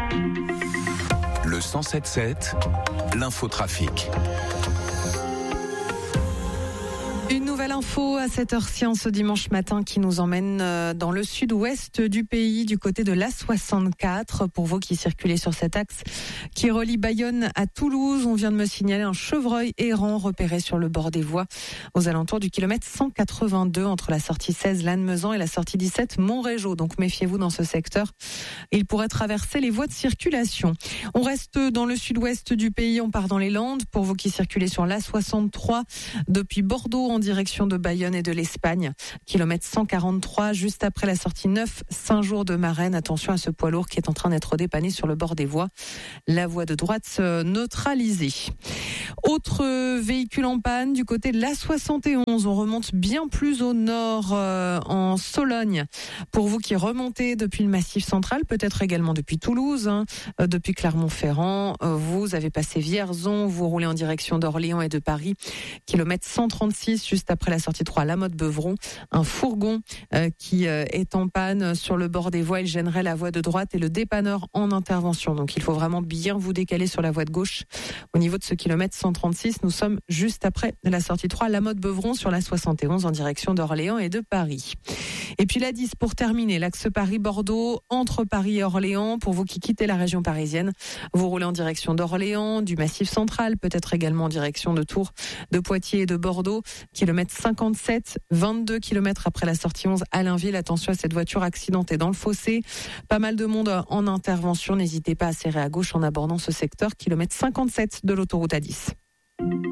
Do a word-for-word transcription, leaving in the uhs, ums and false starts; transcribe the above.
Le cent sept sept, l'infotrafic. Une nouvelle info à cette heure-ci en ce dimanche matin qui nous emmène dans le sud-ouest du pays, du côté de l'A soixante-quatre. Pour vous qui circulez sur cet axe qui relie Bayonne à Toulouse, on vient de me signaler un chevreuil errant repéré sur le bord des voies aux alentours du kilomètre cent quatre-vingt-deux entre la sortie seize Lannemezan et la sortie dix-sept Montrégeau. Donc méfiez-vous dans ce secteur. Il pourrait traverser les voies de circulation. On reste dans le sud-ouest du pays, on part dans les Landes. Pour vous qui circulez sur l'A soixante-trois depuis Bordeaux en direction de Bayonne et de l'Espagne. Kilomètre cent quarante-trois, juste après la sortie neuf Saint-Jour de Marennes. Attention à ce poids lourd qui est en train d'être dépanné sur le bord des voies. La voie de droite neutralisée. Autre véhicule en panne du côté de l'A soixante et onze. On remonte bien plus au nord, euh, en Sologne. Pour vous qui remontez depuis le Massif central, peut-être également depuis Toulouse, hein, euh, depuis Clermont-Ferrand, euh, vous avez passé Vierzon, vous roulez en direction d'Orléans et de Paris. Kilomètre cent trente-six, juste après la sortie trois, La Motte-Beuvron. Un fourgon euh, qui euh, est en panne sur le bord des voies. Il gênerait la voie de droite et le dépanneur en intervention. Donc il faut vraiment bien vous décaler sur la voie de gauche. Au niveau de ce kilomètre cent trente-six, nous sommes juste après la sortie trois, La Motte-Beuvron sur la soixante et onze en direction d'Orléans et de Paris. Et puis la dix pour terminer, l'axe Paris-Bordeaux, entre Paris et Orléans. Pour vous qui quittez la région parisienne, vous roulez en direction d'Orléans, du Massif central, peut-être également en direction de Tours, de Poitiers et de Bordeaux. Kilomètre cinquante-sept, vingt-deux kilomètres après la sortie onze Allainville. Attention à cette voiture accidentée dans le fossé. Pas mal de monde en intervention. N'hésitez pas à serrer à gauche en abordant ce secteur. Kilomètre cinquante-sept de l'autoroute A dix.